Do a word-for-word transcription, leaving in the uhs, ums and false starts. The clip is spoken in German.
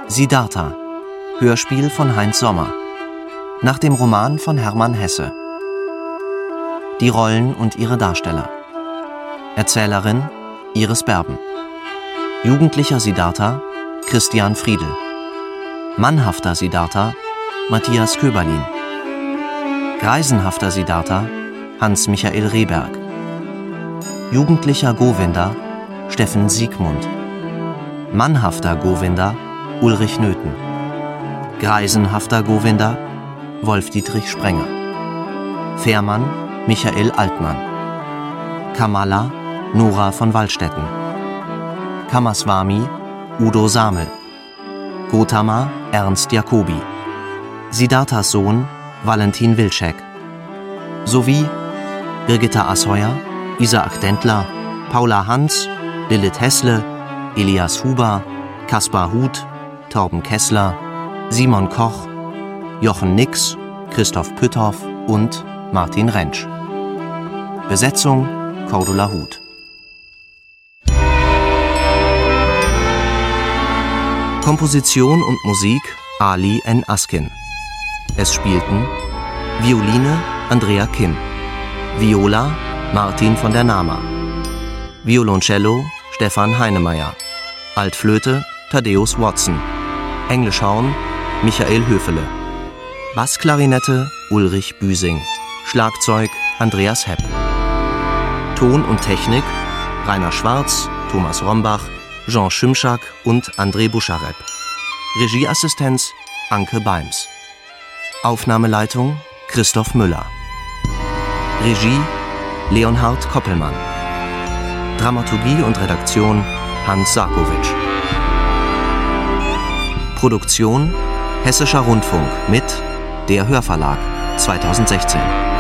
Siddhartha, Hörspiel von Heinz Sommer, nach dem Roman von Hermann Hesse. Die Rollen und ihre Darsteller: Erzählerin Iris Berben, jugendlicher Siddhartha Christian Friedl, mannhafter Siddhartha Matthias Köberlin, greisenhafter Siddhartha Hans-Michael Rehberg, jugendlicher Govinda Steffen Siegmund, mannhafter Govinda Ulrich Nöthen, greisenhafter Govinda Wolf-Dietrich Sprenger, Fährmann Michael Altmann, Kamala Nora von Waldstetten, Kamaswami Udo Samel, Gotama Ernst Jacobi, Siddharthas Sohn Valentin Wilczek, sowie Birgitta Asheuer, Isaac Dentler, Paula Hans, Lilith Hessle, Elias Huber, Kaspar Huth, Torben Kessler, Simon Koch, Jochen Nix, Christoph Pütthoff und Martin Rentsch. Besetzung Cordula Huth. Komposition und Musik Ali N. Askin. Es spielten Violine Andrea Kim, Viola Martin von der Nama, Violoncello Stefan Heinemeyer, Altflöte Thaddeus Watson, Englischhorn Michael Höfele, Bassklarinette Ulrich Büsing, Schlagzeug Andreas Hepp. Ton und Technik Rainer Schwarz, Thomas Rombach, Jean Schimschak und André Buscharepp. Regieassistenz Anke Beims. Aufnahmeleitung Christoph Müller. Regie Leonhard Koppelmann. Dramaturgie und Redaktion Hans Sarkowitsch. Produktion Hessischer Rundfunk mit Der Hörverlag zweitausendsechzehn.